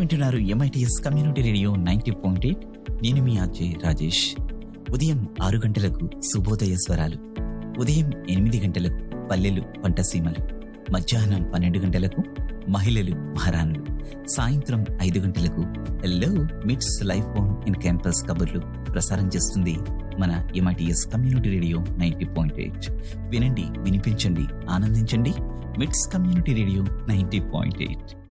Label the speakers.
Speaker 1: వింటున్నారు MITS community radio 90.8. నేను మీ RJ Rajesh. ఉదయం 6 గంటలకు శుభోదయ స్వరాలు, ఉదయం 8 గంటలకు పల్లెలు పంటసీమలు, మధ్యాహ్నం 12 గంటలకు మహిళలు మహారాణులు, సాయంత్రం 5 గంటలకు హలో మిట్స్ లైఫ్ ఆన్ ఇన్ క్యాంపస్ కబుర్లు ప్రసారం చేస్తుంది మన ఎంఐటిఎస్ కమ్యూనిటీ రేడియో 90.8. వినండి, వినిపించండి, ఆనందించండి. మిట్స్ కమ్యూనిటీ రేడియో 90.8.